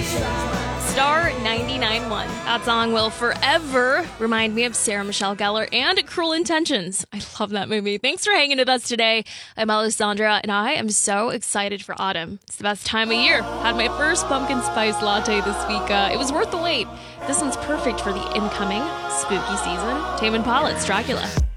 Star 99.1. That song will forever remind me of Sarah Michelle Gellar and Cruel Intentions. I love that movie. Thanks for hanging with us today. I'm Alessandra, and I am so excited for autumn. It's the best time of year. Had my first pumpkin spice latte this week. It was worth the wait. This one's perfect for the incoming spooky season. Tame Impala, it's Dracula.